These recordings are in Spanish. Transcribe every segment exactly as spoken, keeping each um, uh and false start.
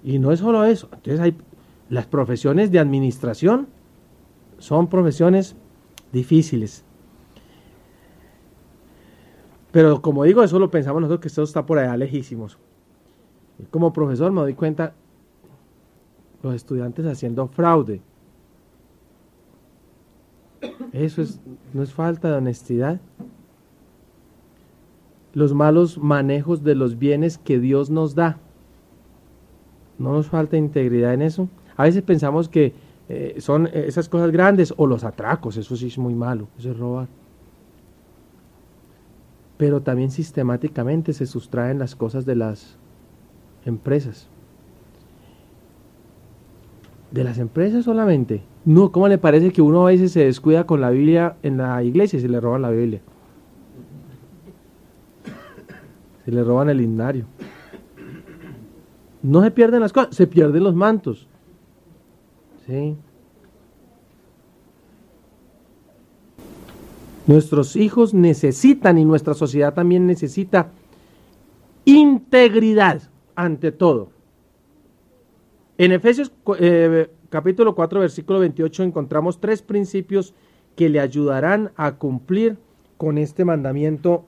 Y no es solo eso. Entonces hay las profesiones de administración, son profesiones difíciles. Pero como digo, eso lo pensamos nosotros, que esto está por allá lejísimos. Y como profesor me doy cuenta, los estudiantes haciendo fraude. Eso es, no es falta de honestidad. Los malos manejos de los bienes que Dios nos da. No nos falta integridad en eso. A veces pensamos que eh, son esas cosas grandes, o los atracos, eso sí es muy malo, eso es robar. Pero también sistemáticamente se sustraen las cosas de las empresas. ¿De las empresas solamente? No, ¿cómo le parece que uno a veces se descuida con la Biblia en la iglesia y se le roban la Biblia? Se le roban el himnario. No se pierden las cosas, se pierden los mantos. ¿Sí? Nuestros hijos necesitan, y nuestra sociedad también necesita, integridad ante todo. En Efesios eh, capítulo cuatro, versículo veintiocho, encontramos tres principios que le ayudarán a cumplir con este mandamiento: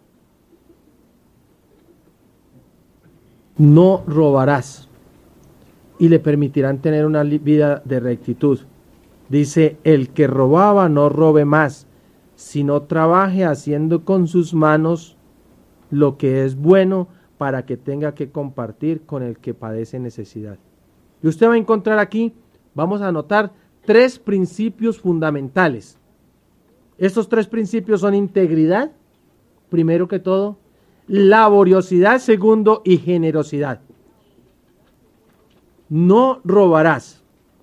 no robarás, y le permitirán tener una vida de rectitud. Dice: el que robaba no robe más, sino trabaje haciendo con sus manos lo que es bueno, para que tenga que compartir con el que padece necesidad. Y usted va a encontrar aquí, vamos a anotar tres principios fundamentales. Estos tres principios son integridad, primero que todo; laboriosidad, segundo; y generosidad. No robarás.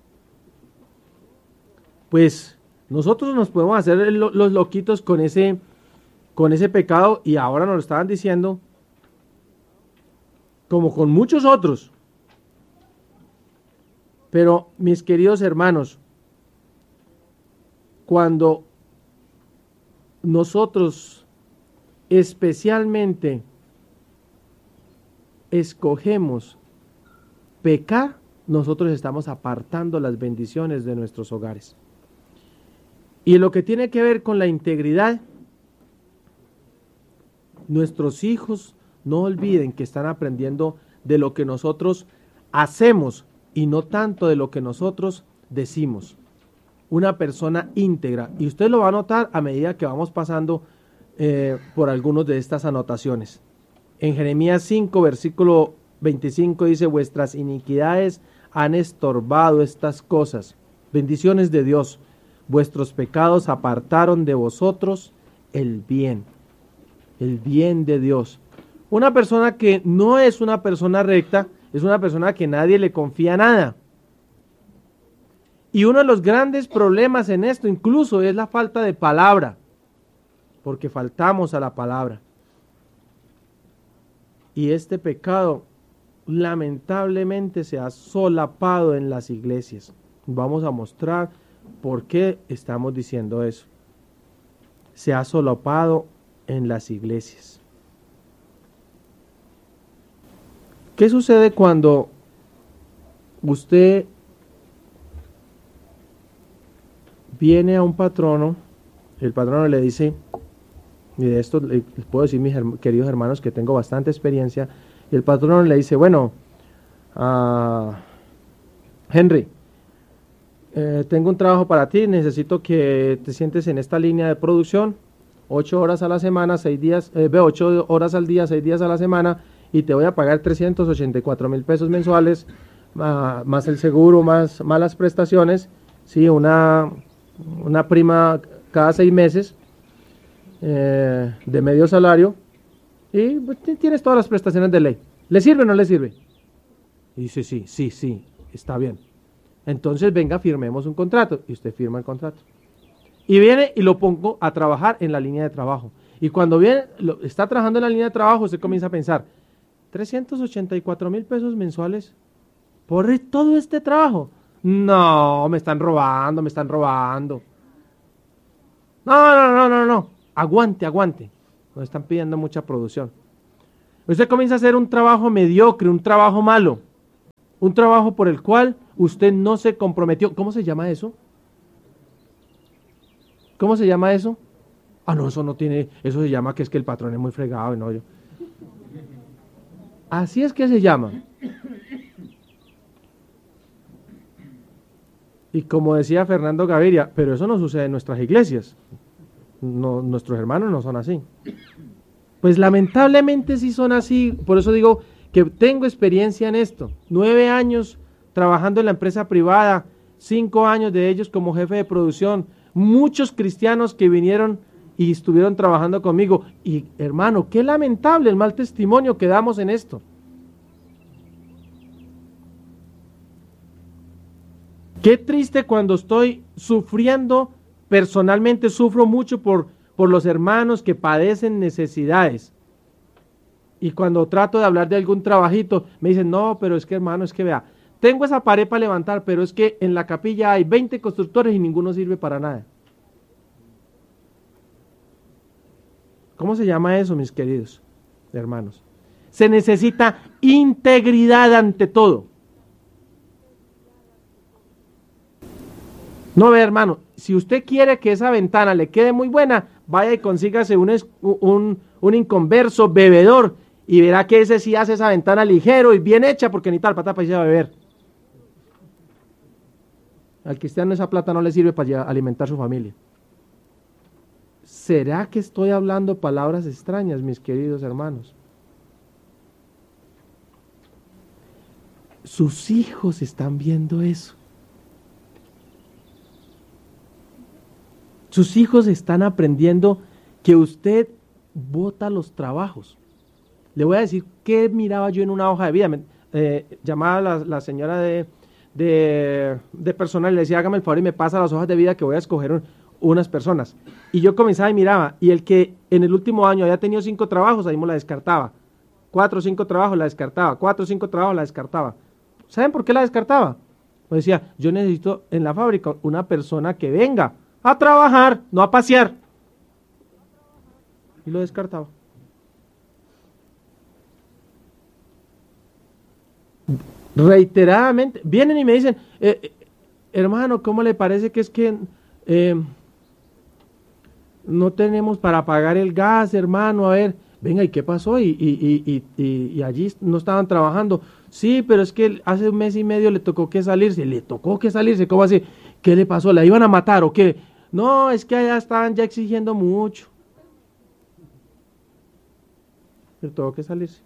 Pues nosotros nos podemos hacer los loquitos con ese, con ese pecado, y ahora nos lo estaban diciendo, como con muchos otros. Pero, mis queridos hermanos, cuando nosotros especialmente escogemos pecar, nosotros estamos apartando las bendiciones de nuestros hogares. Y lo que tiene que ver con la integridad, nuestros hijos no olviden que están aprendiendo de lo que nosotros hacemos y no tanto de lo que nosotros decimos. Una persona íntegra, y usted lo va a notar a medida que vamos pasando eh, por algunas de estas anotaciones. En Jeremías cinco, versículo veinticinco dice: vuestras iniquidades han estorbado estas cosas, bendiciones de Dios. Vuestros pecados apartaron de vosotros el bien, el bien de Dios. Una persona que no es una persona recta es una persona que nadie le confía nada. Y uno de los grandes problemas en esto incluso es la falta de palabra, porque faltamos a la palabra. Y este pecado lamentablemente se ha solapado en las iglesias. Vamos a mostrar por qué estamos diciendo eso. Se ha solapado en las iglesias. ¿Qué sucede cuando usted viene a un patrono? El patrono le dice, y de esto les puedo decir, mis herm- queridos hermanos, que tengo bastante experiencia, y el patrono le dice: bueno, uh, Henry, eh, tengo un trabajo para ti, necesito que te sientes en esta línea de producción, ocho horas a la semana, seis días, eh, ocho horas al día, seis días a la semana, y te voy a pagar trescientos ochenta y cuatro mil pesos mensuales, uh, más el seguro, más, más las prestaciones, sí, una, una prima cada seis meses, eh, de medio salario, y pues, tienes todas las prestaciones de ley. ¿Le sirve o no le sirve? Y dice: sí, sí, sí, está bien. Entonces venga, firmemos un contrato. Y usted firma el contrato. Y viene y lo pongo a trabajar en la línea de trabajo. Y cuando viene, lo, está trabajando en la línea de trabajo, usted comienza a pensar: trescientos ochenta y cuatro mil pesos mensuales por todo este trabajo. No, me están robando, me están robando. No, no, no, no, no. Aguante, aguante. Nos están pidiendo mucha producción. Usted comienza a hacer un trabajo mediocre, un trabajo malo. Un trabajo por el cual usted no se comprometió. ¿Cómo se llama eso? ¿Cómo se llama eso? Ah, no, eso no tiene, eso se llama que es que el patrón es muy fregado, y no yo. Así es que se llama. Y como decía Fernando Gaviria, pero eso no sucede en nuestras iglesias. No, nuestros hermanos no son así. Pues lamentablemente sí son así, por eso digo que tengo experiencia en esto. Nueve años trabajando en la empresa privada, cinco años de ellos como jefe de producción, muchos cristianos que vinieron y estuvieron trabajando conmigo. Y hermano, qué lamentable el mal testimonio que damos en esto. Qué triste cuando estoy sufriendo, personalmente sufro mucho por, por los hermanos que padecen necesidades. Y cuando trato de hablar de algún trabajito, me dicen, no, pero es que hermano, es que vea, tengo esa pared para levantar, pero es que en la capilla hay veinte constructores y ninguno sirve para nada. ¿Cómo se llama eso, mis queridos hermanos? Se necesita integridad ante todo. No, ve, hermano, si usted quiere que esa ventana le quede muy buena, vaya y consígase un, un, un inconverso bebedor y verá que ese sí hace esa ventana ligero y bien hecha porque ni tal pata para irse a beber. Al cristiano esa plata no le sirve para alimentar su familia. ¿Será que estoy hablando palabras extrañas, mis queridos hermanos? Sus hijos están viendo eso. Sus hijos están aprendiendo que usted bota los trabajos. Le voy a decir qué miraba yo en una hoja de vida. Me, eh, llamaba a la, la señora de, de, de personal y le decía, hágame el favor y me pasa las hojas de vida que voy a escoger un, unas personas. Y yo comenzaba y miraba, y el que en el último año había tenido cinco trabajos, ahí me la descartaba. Cuatro o cinco trabajos la descartaba. Cuatro o cinco trabajos la descartaba. ¿Saben por qué la descartaba? Pues decía, yo necesito en la fábrica una persona que venga a trabajar, no a pasear. Y lo descartaba. Reiteradamente, vienen y me dicen, eh, eh, hermano, ¿cómo le parece que es que eh, no tenemos para pagar el gas, hermano? A ver, venga, ¿y qué pasó? Y, y, y, y, y allí no estaban trabajando. Sí, pero es que hace un mes y medio le tocó que salirse. ¿Le tocó que salirse? ¿Cómo así? ¿Qué le pasó? ¿La iban a matar o qué? No, es que allá estaban ya exigiendo mucho. Le tocó que salirse.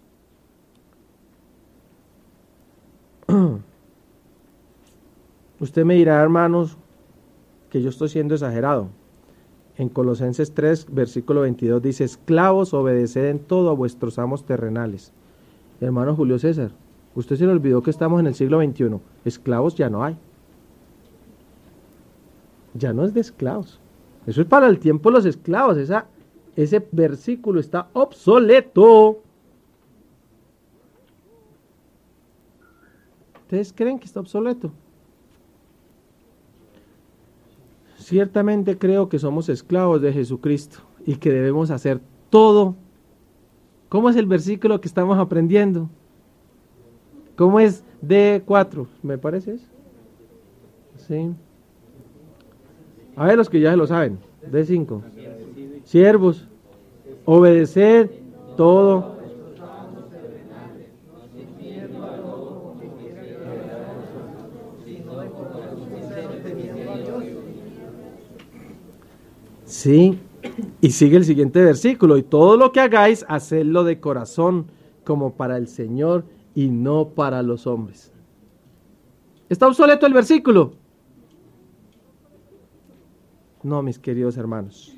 Usted me dirá, hermanos, que yo estoy siendo exagerado. En Colosenses tres, versículo veintidós dice, esclavos, obedeced en todo a vuestros amos terrenales. Hermano Julio César, usted se le olvidó que estamos en el siglo veintiuno. Esclavos ya no hay. Ya no es de esclavos. Eso es para el tiempo de los esclavos. Esa, ese versículo está obsoleto. ¿Ustedes creen que está obsoleto? Ciertamente creo que somos esclavos de Jesucristo y que debemos hacer todo. ¿Cómo es el versículo que estamos aprendiendo? ¿Cómo es? D cuatro, ¿me parece? Sí. A ver los que ya se lo saben. D cinco. Siervos, obedecer todo. Sí, y sigue el siguiente versículo, y todo lo que hagáis, hacedlo de corazón, como para el Señor y no para los hombres. ¿Está obsoleto el versículo? No, mis queridos hermanos.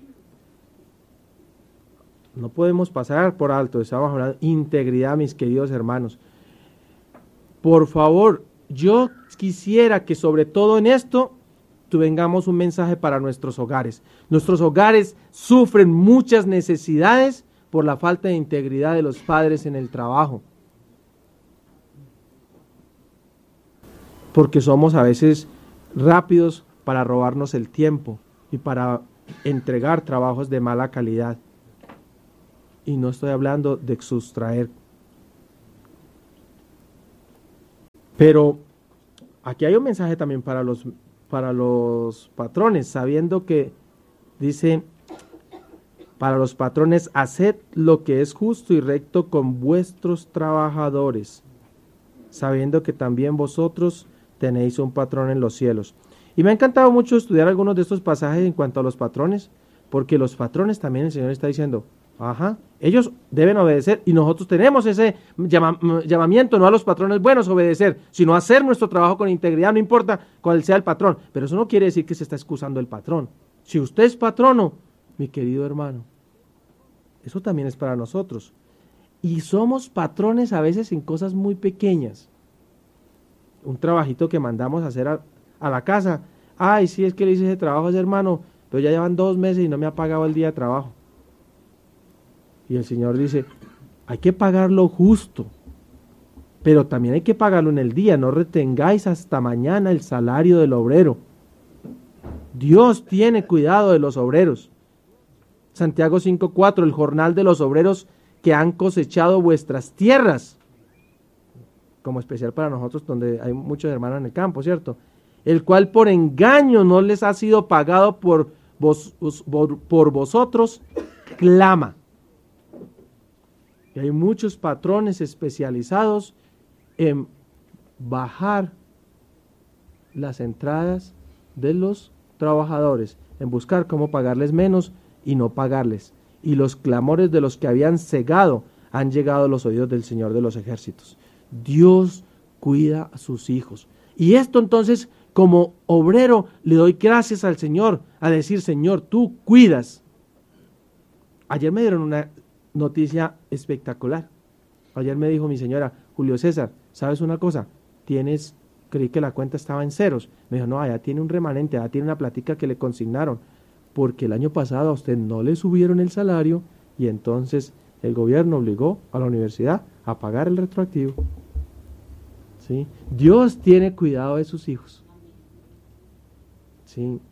No podemos pasar por alto, estamos hablando de integridad, mis queridos hermanos. Por favor, yo quisiera que sobre todo en esto tengamos un mensaje para nuestros hogares. Nuestros hogares sufren muchas necesidades por la falta de integridad de los padres en el trabajo. Porque somos a veces rápidos para robarnos el tiempo y para entregar trabajos de mala calidad. Y no estoy hablando de sustraer. Pero aquí hay un mensaje también para los, para los patrones, sabiendo que dice, para los patrones, haced lo que es justo y recto con vuestros trabajadores, sabiendo que también vosotros tenéis un patrón en los cielos. Y me ha encantado mucho estudiar algunos de estos pasajes en cuanto a los patrones, porque los patrones también el Señor está diciendo, ajá, ellos deben obedecer y nosotros tenemos ese llama, llamamiento, no a los patrones buenos obedecer, sino hacer nuestro trabajo con integridad, no importa cuál sea el patrón. Pero eso no quiere decir que se está excusando el patrón. Si usted es patrono, mi querido hermano, eso también es para nosotros. Y somos patrones a veces en cosas muy pequeñas. Un trabajito que mandamos a hacer a, a la casa. Ay, sí, es que le hice ese trabajo a ese hermano, pero ya llevan dos meses y no me ha pagado el día de trabajo. Y el Señor dice, hay que pagarlo justo, pero también hay que pagarlo en el día. No retengáis hasta mañana el salario del obrero. Dios tiene cuidado de los obreros. Santiago cinco cuatro, el jornal de los obreros que han cosechado vuestras tierras, como especial para nosotros donde hay muchos hermanos en el campo, ¿cierto? El cual por engaño no les ha sido pagado por, vos, por, por vosotros, clama. Y hay muchos patrones especializados en bajar las entradas de los trabajadores, en buscar cómo pagarles menos y no pagarles. Y los clamores de los que habían cegado han llegado a los oídos del Señor de los ejércitos. Dios cuida a sus hijos. Y esto entonces, como obrero, le doy gracias al Señor, a decir, Señor, tú cuidas. Ayer me dieron una noticia espectacular. Ayer me dijo mi señora, Julio César, ¿sabes una cosa? Tienes, creí que la cuenta estaba en ceros. Me dijo, no, allá tiene un remanente, allá tiene una platica que le consignaron, porque el año pasado a usted no le subieron el salario y entonces el gobierno obligó a la universidad a pagar el retroactivo. ¿Sí? Dios tiene cuidado de sus hijos. ¿Sí?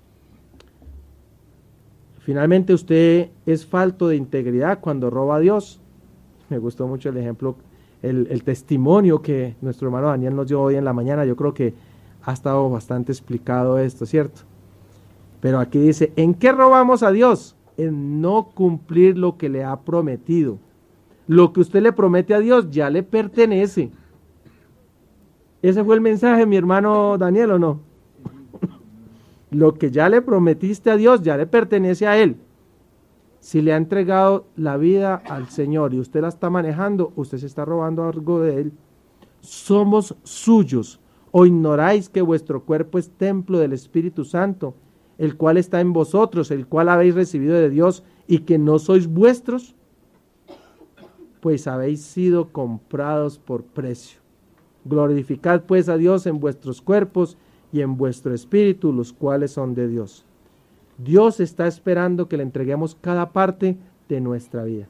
Finalmente usted es falto de integridad cuando roba a Dios. Me gustó mucho el ejemplo, el, el testimonio que nuestro hermano Daniel nos dio hoy en la mañana. Yo creo que ha estado bastante explicado esto, ¿cierto? Pero aquí dice, ¿en qué robamos a Dios? En no cumplir lo que le ha prometido. Lo que usted le promete a Dios ya le pertenece. ¿Ese fue el mensaje, mi hermano Daniel, o no? Lo que ya le prometiste a Dios ya le pertenece a Él. Si le ha entregado la vida al Señor y usted la está manejando, usted se está robando algo de Él. Somos suyos. ¿O ignoráis que vuestro cuerpo es templo del Espíritu Santo, el cual está en vosotros, el cual habéis recibido de Dios, y que no sois vuestros? Pues habéis sido comprados por precio. Glorificad pues a Dios en vuestros cuerpos y en vuestro espíritu, los cuales son de Dios. Dios está esperando que le entreguemos cada parte de nuestra vida.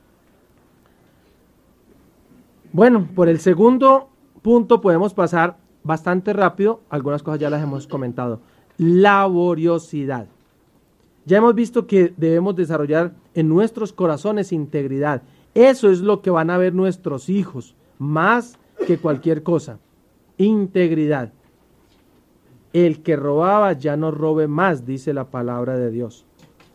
Bueno, por el segundo punto podemos pasar bastante rápido, algunas cosas ya las hemos comentado. Laboriosidad. Ya hemos visto que debemos desarrollar en nuestros corazones integridad. Eso es lo que van a ver nuestros hijos, más que cualquier cosa. Integridad. El que robaba ya no robe más, dice la palabra de Dios.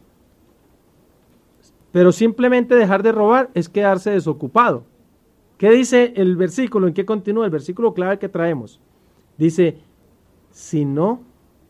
Pero simplemente dejar de robar es quedarse desocupado. ¿Qué dice el versículo? ¿En qué continúa? El versículo clave que traemos. Dice, si no,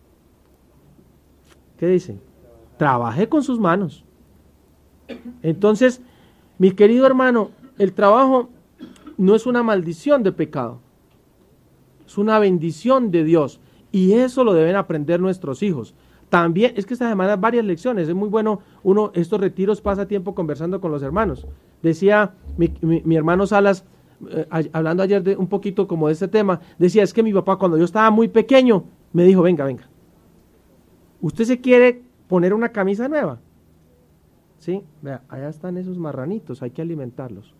¿qué dice? Trabaje con sus manos. Entonces, mi querido hermano, el trabajo no es una maldición de pecado. Es una bendición de Dios. Y eso lo deben aprender nuestros hijos. También, es que esta semana varias lecciones, es muy bueno, uno, estos retiros pasa tiempo conversando con los hermanos. Decía mi, mi, mi hermano Salas, eh, hablando ayer de un poquito como de este tema, decía, es que mi papá cuando yo estaba muy pequeño, me dijo, venga, venga, ¿usted se quiere poner una camisa nueva? Sí, vea, allá están esos marranitos, hay que alimentarlos.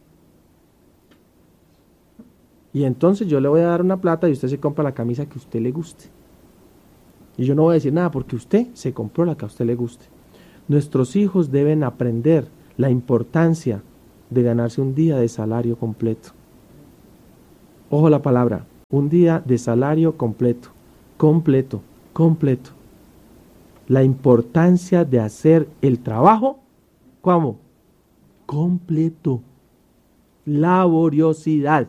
Y entonces yo le voy a dar una plata y usted se compra la camisa que a usted le guste. Y yo no voy a decir nada porque usted se compró la que a usted le guste. Nuestros hijos deben aprender la importancia de ganarse un día de salario completo. Ojo la palabra, Un día de salario completo, completo, completo. La importancia de hacer el trabajo, ¿cómo? Completo. Laboriosidad.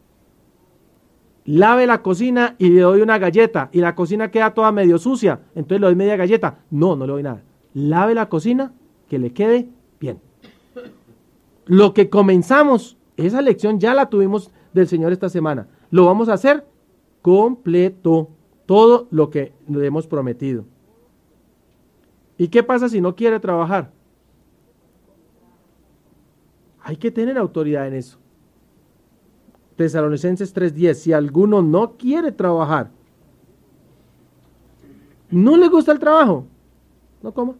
Lave la cocina y le doy una galleta y la cocina queda toda medio sucia, entonces le doy media galleta. No, no le doy nada. Lave la cocina, que le quede bien. Lo que comenzamos, esa lección ya la tuvimos del Señor esta semana. Lo vamos a hacer completo, todo lo que le hemos prometido. ¿Y qué pasa si no quiere trabajar? Hay que tener autoridad en eso. Tesalonicenses tres diez, si alguno no quiere trabajar, no le gusta el trabajo, no coma.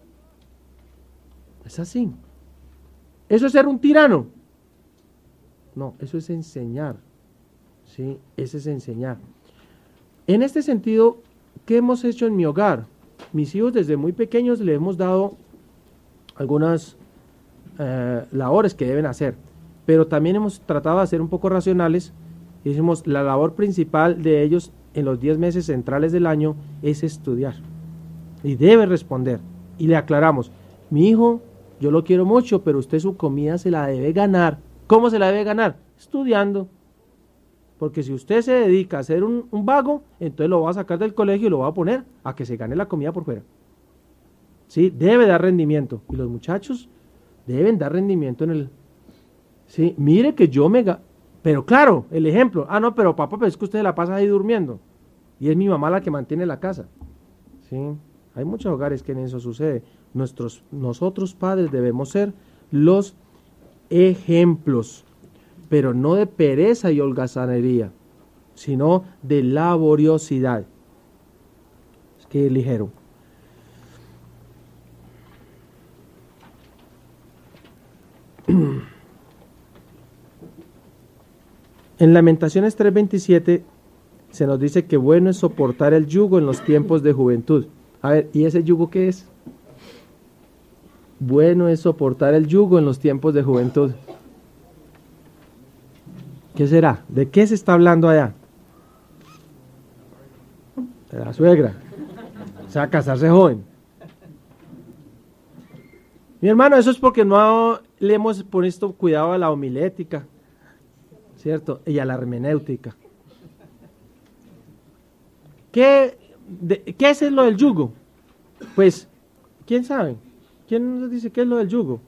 Es así. ¿Eso es ser un tirano? No, eso es enseñar. Sí, eso es enseñar. En este sentido, ¿qué hemos hecho en mi hogar? Mis hijos desde muy pequeños les hemos dado algunas eh, labores que deben hacer, pero también hemos tratado de ser un poco racionales. Y decimos, la labor principal de ellos en los diez meses centrales del año es estudiar. Y debe responder. Y le aclaramos, mi hijo, yo lo quiero mucho, pero usted su comida se la debe ganar. ¿Cómo se la debe ganar? Estudiando. Porque si usted se dedica a ser un, un vago, entonces lo va a sacar del colegio y lo va a poner a que se gane la comida por fuera. ¿Sí? Debe dar rendimiento. Y los muchachos deben dar rendimiento en el... Sí, mire que yo me... Ga... Pero claro, el ejemplo. Ah, no, pero papá, pues es que usted la pasa ahí durmiendo. Y es mi mamá la que mantiene la casa. ¿Sí? Hay muchos hogares que en eso sucede. Nuestros, nosotros padres debemos ser los ejemplos, pero no de pereza y holgazanería, sino de laboriosidad. Es que ligero. En Lamentaciones tres veintisiete se nos dice que bueno es soportar el yugo en los tiempos de juventud. A ver, ¿y ese yugo qué es? Bueno es soportar el yugo en los tiempos de juventud. ¿Qué será? ¿De qué se está hablando allá? De la suegra. O sea, casarse joven. Mi hermano, eso es porque no le hemos puesto cuidado a la homilética, ¿cierto? Y a la hermenéutica. ¿Qué, de, ¿Qué es lo del yugo? Pues, ¿quién sabe? ¿Quién nos dice qué es lo del yugo?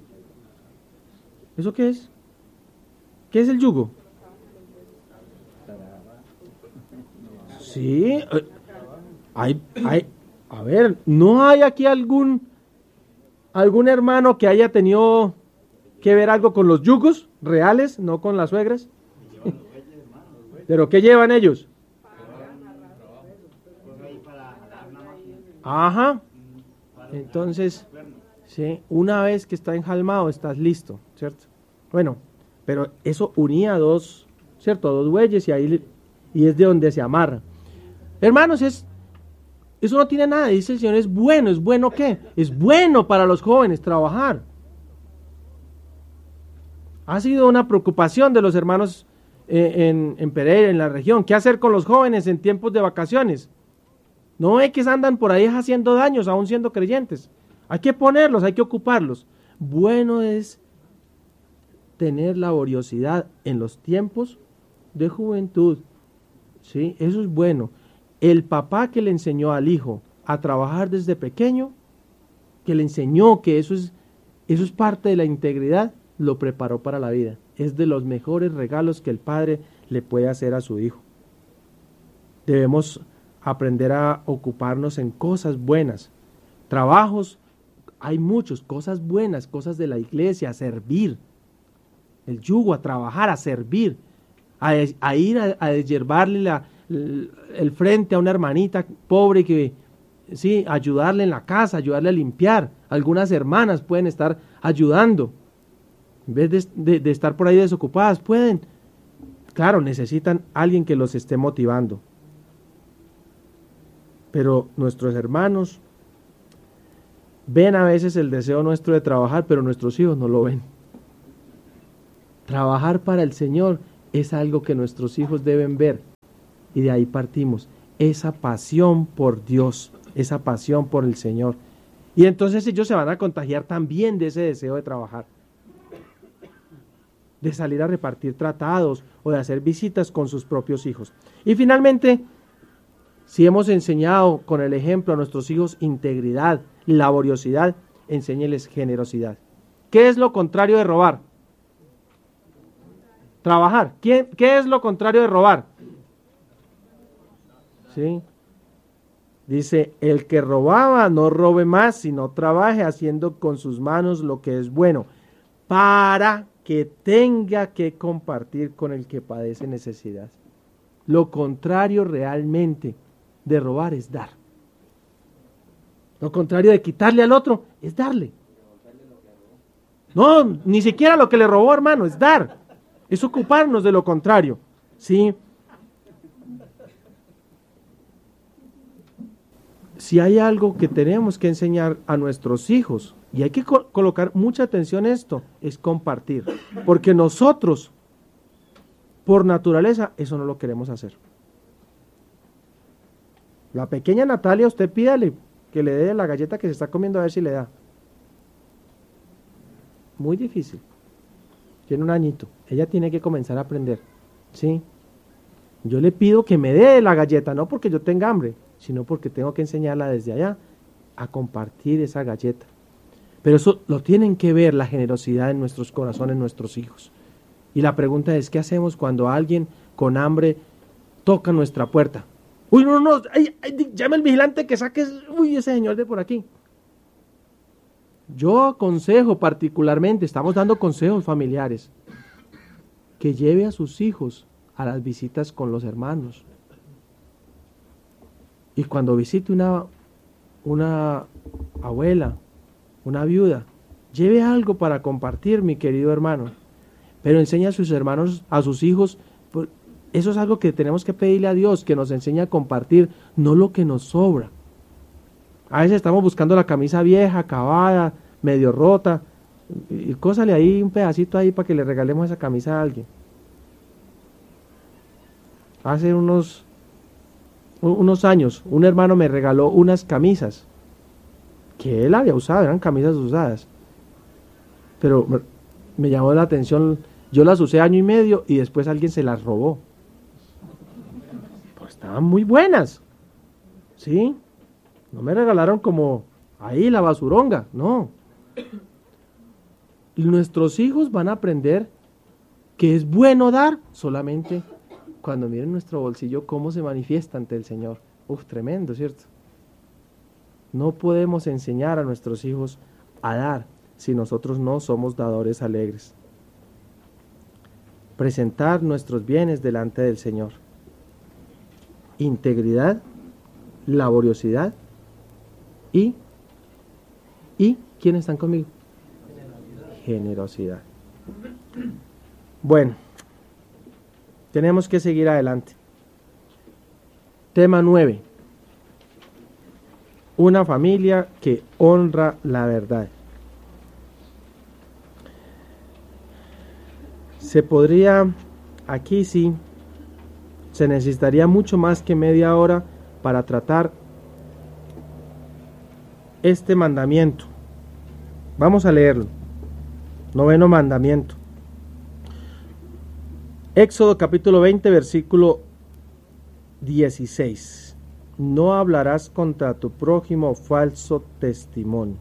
¿Eso qué es? ¿Qué es el yugo? Sí, hay, hay, a ver, ¿no hay aquí algún algún hermano que haya tenido que ver algo con los yugos reales, no con las suegras? ¿Pero qué llevan ellos? Ajá. Entonces, sí, una vez que está enjalmado, estás listo, ¿cierto? Bueno, pero eso unía a dos, ¿cierto? A dos bueyes y ahí y es de donde se amarra. Hermanos, es eso no tiene nada, dice el Señor, es bueno. ¿Es bueno qué? Es bueno para los jóvenes trabajar. Ha sido una preocupación de los hermanos eh, en, en Pereira, en la región. ¿Qué hacer con los jóvenes en tiempos de vacaciones? No es que andan por ahí haciendo daños, aún siendo creyentes. Hay que ponerlos, hay que ocuparlos. Bueno es tener laboriosidad en los tiempos de juventud. ¿Sí? Eso es bueno. El papá que le enseñó al hijo a trabajar desde pequeño, que le enseñó que eso es, eso es parte de la integridad, lo preparó para la vida. Es de los mejores regalos que el padre le puede hacer a su hijo. Debemos aprender a ocuparnos en cosas buenas. Trabajos, hay muchos, cosas buenas, cosas de la iglesia, a servir. El yugo, a trabajar, a servir. A, a ir a, a deshiervarle la, el frente a una hermanita pobre que, sí, ayudarle en la casa, ayudarle a limpiar. Algunas hermanas pueden estar ayudando. En vez de, de, de estar por ahí desocupadas, pueden. Claro, necesitan alguien que los esté motivando. Pero nuestros hermanos ven a veces el deseo nuestro de trabajar, pero nuestros hijos no lo ven. Trabajar para el Señor es algo que nuestros hijos deben ver. y de ahí partimos. Esa pasión por Dios, esa pasión por el Señor. Y entonces ellos se van a contagiar también de ese deseo de trabajar, de salir a repartir tratados o de hacer visitas con sus propios hijos. Y finalmente, si hemos enseñado con el ejemplo a nuestros hijos integridad, laboriosidad, enséñeles generosidad. ¿Qué es lo contrario de robar? Trabajar. ¿Quién, ¿Qué es lo contrario de robar? ¿Sí? Dice, el que robaba no robe más, sino trabaje haciendo con sus manos lo que es bueno, para que tenga que compartir con el que padece necesidad. Lo contrario realmente de robar es dar. Lo contrario de quitarle al otro es darle. No, ni siquiera lo que le robó, hermano, es dar. Es ocuparnos de lo contrario. ¿Sí? Si hay algo que tenemos que enseñar a nuestros hijos, y hay que co- colocar mucha atención en esto, es compartir. Porque nosotros, por naturaleza, eso no lo queremos hacer. La pequeña Natalia, usted pídale que le dé la galleta que se está comiendo a ver si le da. Muy difícil. Tiene un añito. Ella tiene que comenzar a aprender. ¿Sí? Yo le pido que me dé la galleta, no porque yo tenga hambre, sino porque tengo que enseñarla desde allá a compartir esa galleta. Pero eso lo tienen que ver, la generosidad en nuestros corazones, nuestros hijos. Y la pregunta es, ¿qué hacemos cuando alguien con hambre toca nuestra puerta? Uy, no, no, ay, ay, llame al vigilante que saque, uy, ese señor de por aquí. Yo aconsejo particularmente, estamos dando consejos familiares, que lleve a sus hijos a las visitas con los hermanos. Y cuando visite una, una abuela, una viuda, lleve algo para compartir, mi querido hermano. Pero enseñe a sus hermanos, a sus hijos, pues, eso es algo que tenemos que pedirle a Dios, que nos enseñe a compartir, no lo que nos sobra. A veces estamos buscando la camisa vieja, acabada, medio rota, y cósale ahí un pedacito ahí para que le regalemos esa camisa a alguien. Hace unos, unos años, un hermano me regaló unas camisas que él había usado, eran camisas usadas. Pero me, me llamó la atención, yo las usé año y medio y después alguien se las robó. Pues estaban muy buenas, ¿sí? No me regalaron como ahí la basuronga, no. Y nuestros hijos van a aprender que es bueno dar solamente cuando miren nuestro bolsillo cómo se manifiesta ante el Señor. Uf, tremendo, ¿cierto? No podemos enseñar a nuestros hijos a dar si nosotros no somos dadores alegres. Presentar nuestros bienes delante del Señor. Integridad, laboriosidad y, y ¿quiénes están conmigo? Generosidad. Bueno, tenemos que seguir adelante. Tema nueve. Una familia que honra la verdad. Se podría, aquí sí, se necesitaría mucho más que media hora para tratar este mandamiento. Vamos a leerlo. Noveno mandamiento. Éxodo capítulo veinte, versículo dieciséis. No hablarás contra tu prójimo falso testimonio.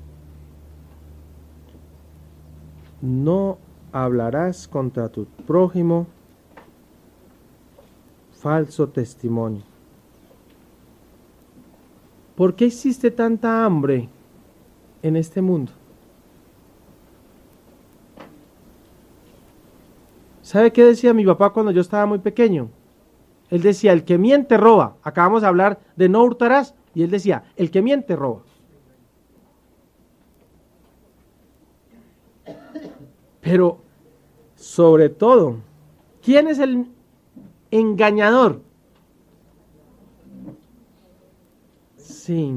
No hablarás contra tu prójimo falso testimonio. ¿Por qué existe tanta hambre en este mundo? ¿Sabe qué decía mi papá cuando yo estaba muy pequeño? Él decía, el que miente roba. Acabamos de hablar de no hurtarás, y él decía, el que miente roba. Pero, sobre todo, ¿quién es el engañador? Sí.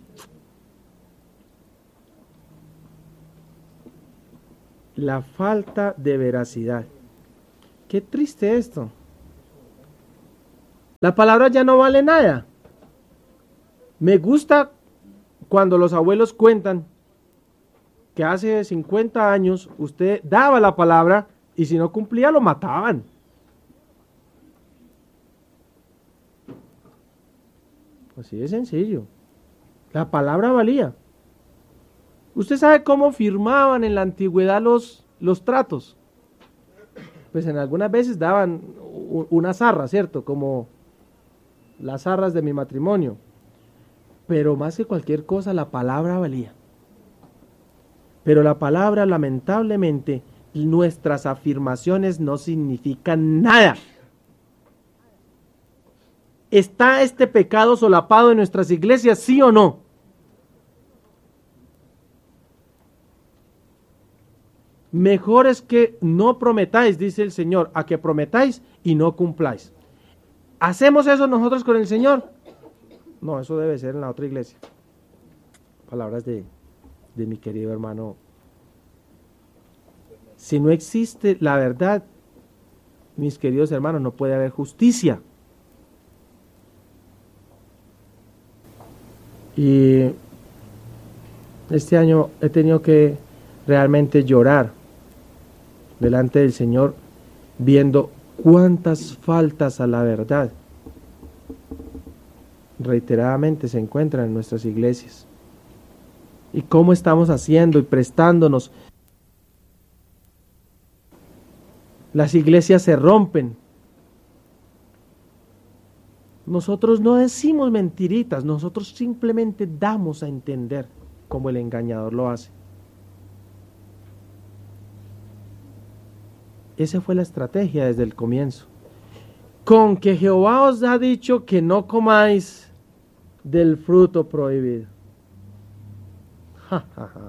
La falta de veracidad. Qué triste esto. La palabra ya no vale nada. Me gusta cuando los abuelos cuentan que hace cincuenta años usted daba la palabra y si no cumplía lo mataban. Así de sencillo. La palabra valía. ¿Usted sabe cómo firmaban en la antigüedad los, los tratos? Pues en algunas veces daban una zarra, ¿cierto? Como las zarras de mi matrimonio. Pero más que cualquier cosa, la palabra valía. Pero la palabra, lamentablemente, nuestras afirmaciones no significan nada. ¿Está este pecado solapado en nuestras iglesias, sí o no? Mejor es que no prometáis, dice el Señor, a que prometáis y no cumpláis. ¿Hacemos eso nosotros con el Señor? No, eso debe ser en la otra iglesia. Palabras de, de mi querido hermano. Si no existe la verdad, mis queridos hermanos, no puede haber justicia. Y este año he tenido que realmente llorar delante del Señor, viendo cuántas faltas a la verdad reiteradamente se encuentran en nuestras iglesias y cómo estamos haciendo y prestándonos. Las iglesias se rompen. Nosotros no decimos mentiritas, nosotros simplemente damos a entender como el engañador lo hace. Esa fue la estrategia desde el comienzo. Con que Jehová os ha dicho que no comáis del fruto prohibido. Ja, ja, ja.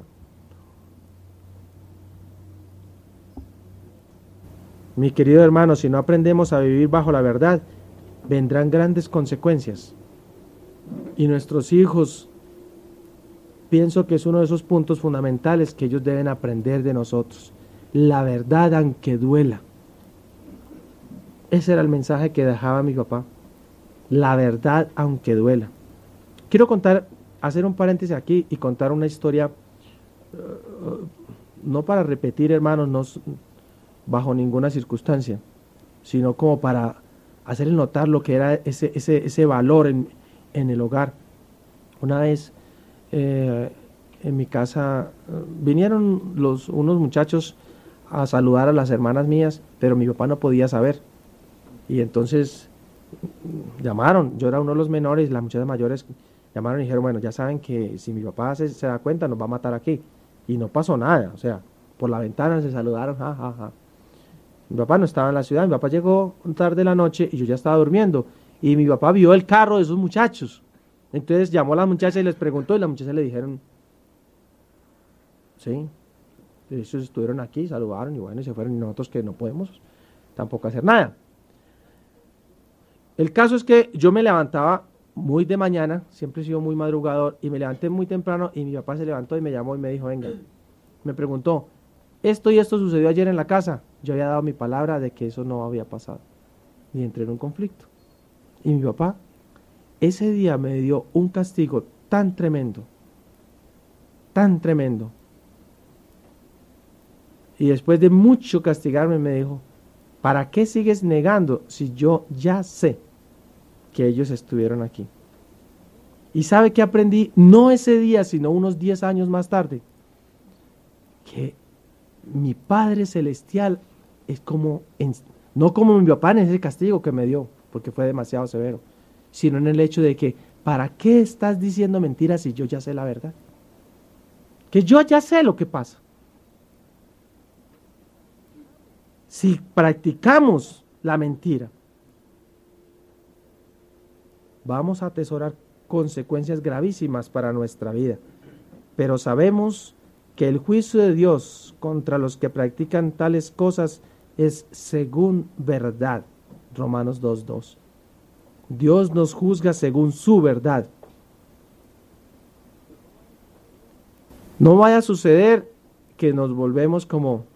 Mi querido hermano, si no aprendemos a vivir bajo la verdad, vendrán grandes consecuencias. Y nuestros hijos, pienso que es uno de esos puntos fundamentales que ellos deben aprender de nosotros. La verdad aunque duela. Ese era el mensaje que dejaba mi papá. La verdad aunque duela. Quiero contar, hacer un paréntesis aquí y contar una historia, uh, no para repetir, hermanos, no, bajo ninguna circunstancia, sino como para hacerles notar lo que era ese, ese, ese valor en, en el hogar. Una vez eh, en mi casa uh, vinieron los, unos muchachos a saludar a las hermanas mías, pero mi papá no podía saber. Y entonces llamaron, yo era uno de los menores, las muchachas mayores llamaron y dijeron, bueno, ya saben que si mi papá se, se da cuenta nos va a matar aquí. Y no pasó nada, o sea, por la ventana se saludaron, ja, ja, ja. Mi papá no estaba en la ciudad, mi papá llegó tarde de la noche y yo ya estaba durmiendo. Y mi papá vio el carro de esos muchachos. Entonces llamó a las muchachas y les preguntó y las muchachas le dijeron, sí, ellos estuvieron aquí, saludaron y bueno, y se fueron y nosotros que no podemos tampoco hacer nada. El caso es que yo me levantaba muy de mañana, siempre he sido muy madrugador, y me levanté muy temprano y mi papá se levantó y me llamó y me dijo, venga, me preguntó, esto y esto sucedió ayer en la casa. Yo había dado mi palabra de que eso no había pasado. Y entré en un conflicto. Y mi papá ese día me dio un castigo tan tremendo, tan tremendo. Y después de mucho castigarme me dijo, ¿para qué sigues negando si yo ya sé que ellos estuvieron aquí? ¿Y sabe qué aprendí? No ese día, sino unos diez años más tarde. Que mi Padre Celestial es como, en, no como mi papá en ese castigo que me dio, porque fue demasiado severo, sino en el hecho de que, ¿para qué estás diciendo mentiras si yo ya sé la verdad? Que yo ya sé lo que pasa. Si practicamos la mentira, vamos a atesorar consecuencias gravísimas para nuestra vida. Pero sabemos que el juicio de Dios contra los que practican tales cosas es según verdad. Romanos dos dos. Dios nos juzga según su verdad. No vaya a suceder que nos volvemos como...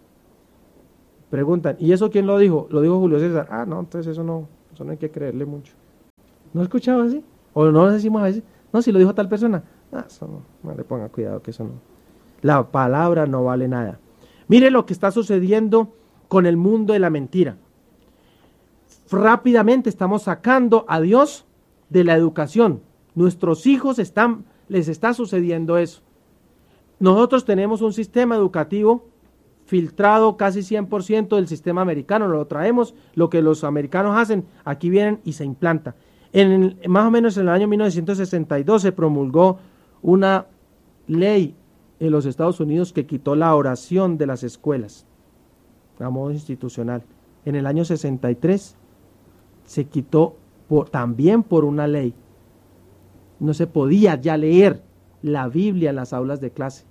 Preguntan, ¿y eso quién lo dijo? Lo dijo Julio César. Ah, no, entonces eso no, eso no hay que creerle mucho. ¿No he escuchado así? ¿O no lo decimos a veces? No, si lo dijo tal persona. Ah, eso no, no le ponga cuidado, que eso no. La palabra no vale nada. Mire lo que está sucediendo con el mundo de la mentira. Rápidamente estamos sacando a Dios de la educación. Nuestros hijos están, les está sucediendo eso. Nosotros tenemos un sistema educativo filtrado casi cien por ciento del sistema americano, lo traemos, lo que los americanos hacen, aquí vienen y se implanta. En, más o menos en el año mil novecientos sesenta y dos se promulgó una ley en los Estados Unidos que quitó la oración de las escuelas a modo institucional. En el año sesenta y tres se quitó por, también por una ley. No se podía ya leer la Biblia en las aulas de clase.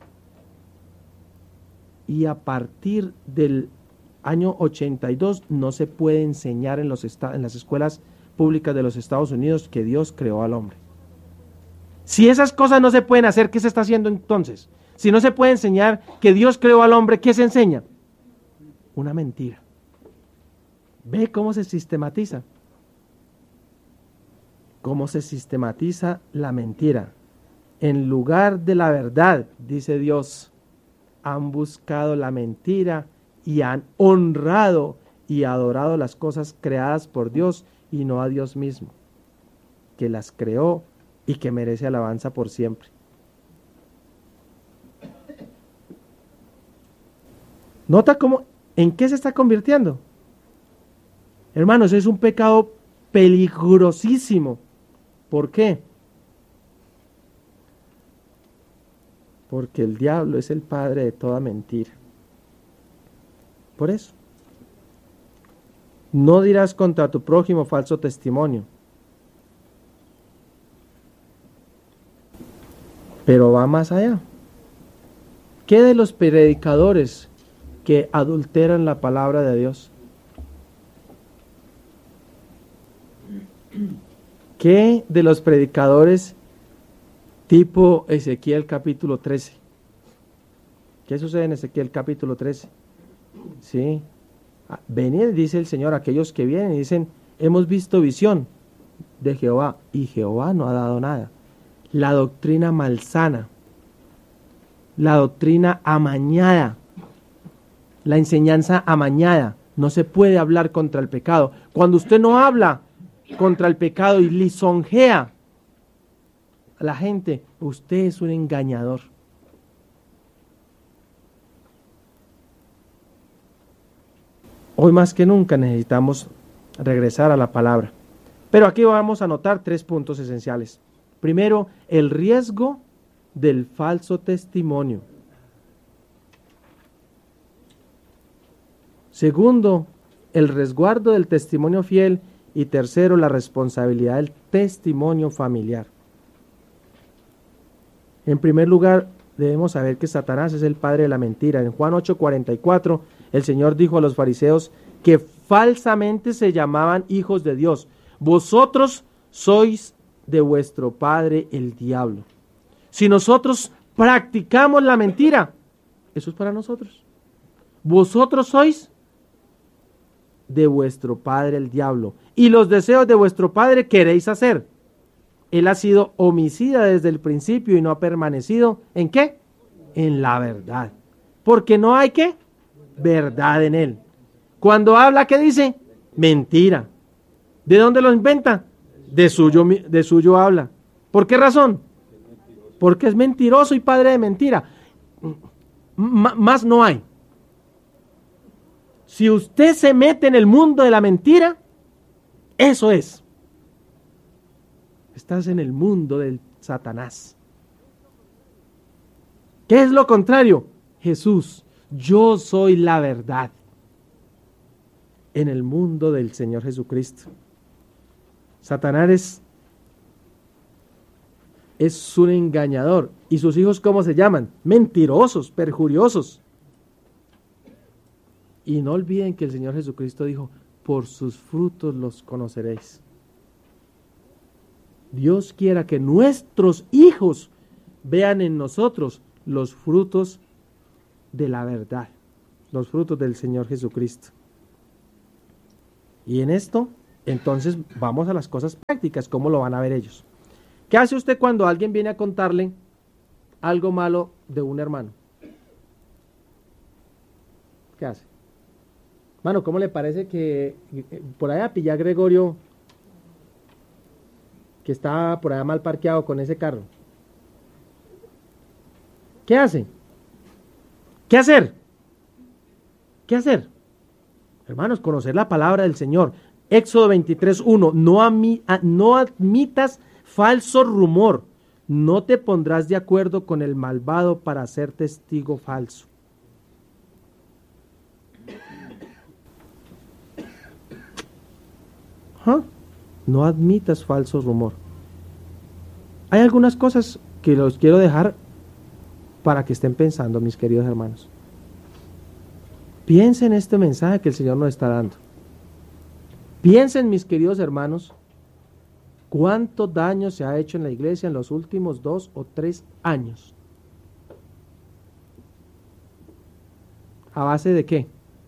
Y a partir del año ochenta y dos no se puede enseñar en, los esta- en las escuelas públicas de los Estados Unidos que Dios creó al hombre. Si esas cosas no se pueden hacer, ¿qué se está haciendo entonces? Si no se puede enseñar que Dios creó al hombre, ¿qué se enseña? Una mentira. ¿Ve cómo se sistematiza? ¿Cómo se sistematiza la mentira? En lugar de la verdad, dice Dios, han buscado la mentira y han honrado y adorado las cosas creadas por Dios y no a Dios mismo, que las creó y que merece alabanza por siempre. ¿Nota cómo, en qué se está convirtiendo? Hermanos, es un pecado peligrosísimo. ¿Por qué? Porque el diablo es el padre de toda mentira. Por eso. No dirás contra tu prójimo falso testimonio. Pero va más allá. ¿Qué de los predicadores que adulteran la palabra de Dios? ¿Qué de los predicadores tipo Ezequiel capítulo trece? ¿Qué sucede en Ezequiel capítulo trece? Sí. Venid, dice el Señor, aquellos que vienen y dicen, hemos visto visión de Jehová, y Jehová no ha dado nada. La doctrina malsana, la doctrina amañada, la enseñanza amañada. No se puede hablar contra el pecado. Cuando usted no habla contra el pecado y lisonjea a la gente, usted es un engañador. Hoy más que nunca necesitamos regresar a la palabra. Pero aquí vamos a notar tres puntos esenciales. Primero, el riesgo del falso testimonio. Segundo, el resguardo del testimonio fiel. Y tercero, la responsabilidad del testimonio familiar. En primer lugar, debemos saber que Satanás es el padre de la mentira. En Juan ocho cuarenta y cuatro, el Señor dijo a los fariseos que falsamente se llamaban hijos de Dios. Vosotros sois de vuestro padre el diablo. Si nosotros practicamos la mentira, eso es para nosotros. Vosotros sois de vuestro padre el diablo, y los deseos de vuestro padre queréis hacer. Él ha sido homicida desde el principio y no ha permanecido, ¿en qué? En la verdad. Porque no hay, ¿qué? Verdad en él. Cuando habla, ¿qué dice? Mentira. ¿De dónde lo inventa? De suyo, de suyo habla. ¿Por qué razón? Porque es mentiroso y padre de mentira. M- más no hay. Si usted se mete en el mundo de la mentira, eso es. Estás en el mundo del Satanás. ¿Qué es lo contrario? Jesús, yo soy la verdad. En el mundo del Señor Jesucristo. Satanás es, es un engañador. ¿Y sus hijos cómo se llaman? Mentirosos, perjuriosos. Y no olviden que el Señor Jesucristo dijo, por sus frutos los conoceréis. Dios quiera que nuestros hijos vean en nosotros los frutos de la verdad, los frutos del Señor Jesucristo. Y en esto Entonces vamos a las cosas prácticas, ¿cómo lo van a ver ellos? ¿Qué hace usted cuando alguien viene a contarle algo malo de un hermano? ¿Qué hace? Mano, ¿cómo le parece que eh, por allá pillé a Gregorio, que está por allá mal parqueado con ese carro? ¿Qué hace? ¿Qué hacer? ¿Qué hacer? Hermanos, conocer la palabra del Señor. Éxodo veintitrés, uno. No, ami, a, no admitas falso rumor. No te pondrás de acuerdo con el malvado para ser testigo falso. ¿Ah? No admitas falso rumor. Hay algunas cosas que los quiero dejar para que estén pensando, mis queridos hermanos. Piensen en este mensaje que el Señor nos está dando. Piensen, mis queridos hermanos, cuánto daño se ha hecho en la iglesia en los últimos dos o tres años. ¿A base de qué?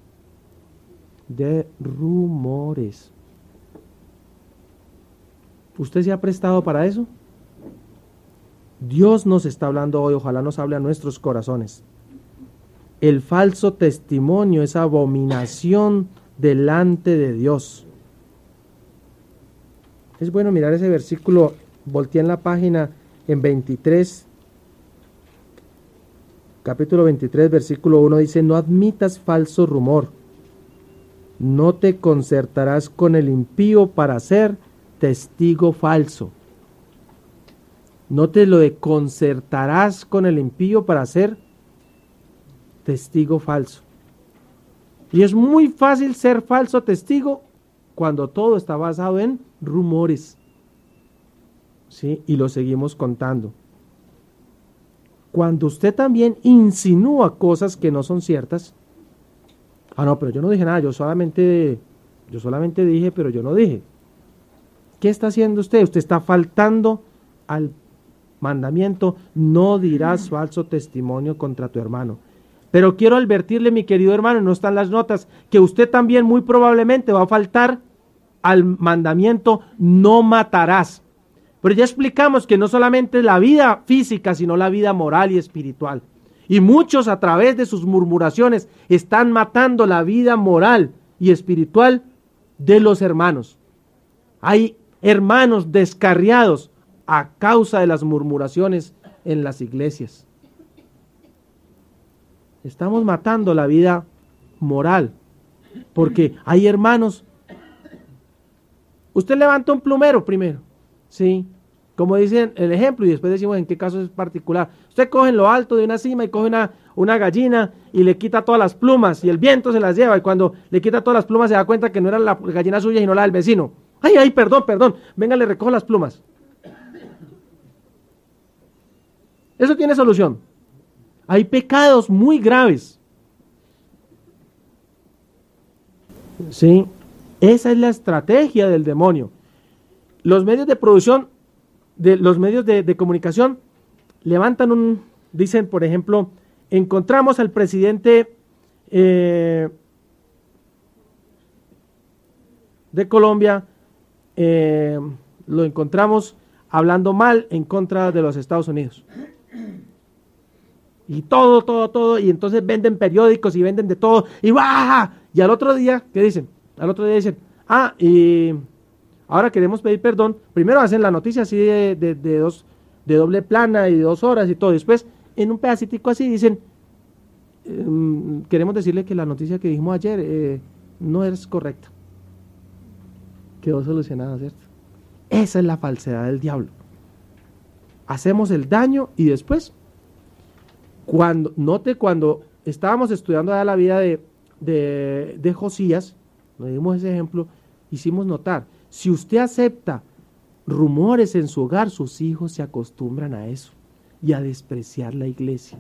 De rumores. ¿Usted se ha prestado para eso? Dios nos está hablando hoy, ojalá nos hable a nuestros corazones. El falso testimonio es abominación delante de Dios. Es bueno mirar ese versículo, volteé en la página en veintitrés, capítulo veintitrés, versículo uno, dice: no admitas falso rumor, no te concertarás con el impío para ser testigo falso. No te lo de concertarás con el impío para ser testigo falso. Y es muy fácil ser falso testigo cuando todo está basado en rumores. ¿Sí? Y lo seguimos contando. Cuando usted también insinúa cosas que no son ciertas. Ah, no, pero yo no dije nada, yo solamente, yo solamente dije, pero yo no dije. ¿Qué está haciendo usted? Usted está faltando al mandamiento: no dirás falso testimonio contra tu hermano. Pero quiero advertirle, mi querido hermano, no están las notas, que usted también muy probablemente va a faltar al mandamiento: no matarás. Pero ya explicamos que no solamente la vida física, sino la vida moral y espiritual. Y muchos, a través de sus murmuraciones, están matando la vida moral y espiritual de los hermanos. Hay hermanos descarriados a causa de las murmuraciones en las iglesias. Estamos matando la vida moral, porque hay hermanos. Usted levanta un plumero primero, ¿sí? Como dicen el ejemplo, y después decimos en qué caso es particular. Usted coge en lo alto de una cima y coge una, una gallina y le quita todas las plumas, y el viento se las lleva, y cuando le quita todas las plumas se da cuenta que no era la gallina suya sino la del vecino. Ay, ay, perdón, perdón, venga, le recojo las plumas. Eso tiene solución. Hay pecados muy graves. Sí, esa es la estrategia del demonio. Los medios de producción, de los medios de, de comunicación, levantan un, dicen, por ejemplo, encontramos al presidente eh, de Colombia, eh, lo encontramos hablando mal en contra de los Estados Unidos. Y todo, todo, todo, y entonces venden periódicos y venden de todo, y ¡bah! Y al otro día, ¿qué dicen? Al otro día dicen, ah, y ahora queremos pedir perdón. Primero hacen la noticia así de, de, de dos, de doble plana y de dos horas y todo. Después, en un pedacitico así, dicen, eh, queremos decirle que la noticia que dijimos ayer eh, no es correcta. Quedó solucionada, ¿cierto? Esa es la falsedad del diablo. Hacemos el daño y después, cuando, note cuando estábamos estudiando ya la vida de, de, de Josías, nos dimos ese ejemplo, hicimos notar, si usted acepta rumores en su hogar, sus hijos se acostumbran a eso y a despreciar la iglesia.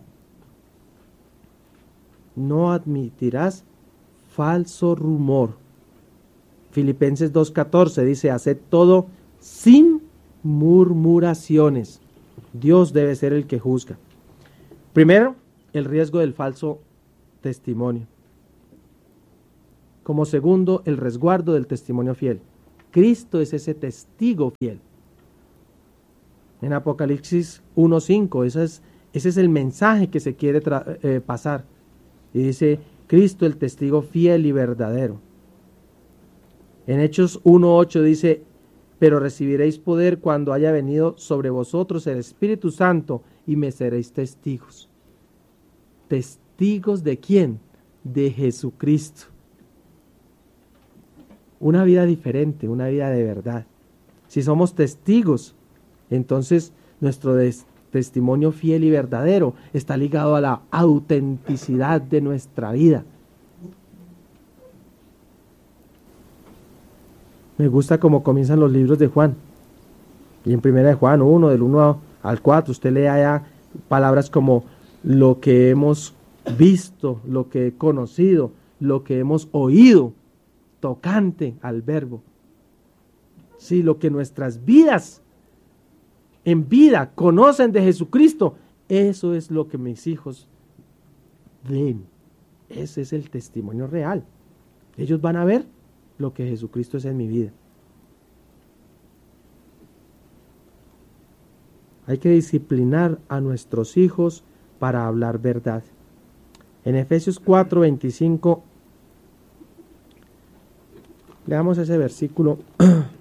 No admitirás falso rumor. Filipenses dos catorce dice, haced todo sin murmuraciones. Dios debe ser el que juzga. Primero, el riesgo del falso testimonio. Como segundo, el resguardo del testimonio fiel. Cristo es ese testigo fiel. En Apocalipsis uno cinco, ese es, ese es el mensaje que se quiere tra- eh, pasar. Y dice, Cristo el testigo fiel y verdadero. En Hechos uno ocho dice, pero recibiréis poder cuando haya venido sobre vosotros el Espíritu Santo y me seréis testigos. ¿Testigos de quién? De Jesucristo. Una vida diferente, una vida de verdad. Si somos testigos, entonces nuestro des- testimonio fiel y verdadero está ligado a la autenticidad de nuestra vida. Me gusta cómo comienzan los libros de Juan. Y en primera de Juan uno, del uno al cuatro, usted lee allá palabras como lo que hemos visto, lo que he conocido, lo que hemos oído, tocante al verbo. Sí, lo que nuestras vidas en vida conocen de Jesucristo, eso es lo que mis hijos ven. Ese es el testimonio real. Ellos van a ver lo que Jesucristo es en mi vida. Hay que disciplinar a nuestros hijos para hablar verdad. En Efesios cuatro veinticinco, leamos ese versículo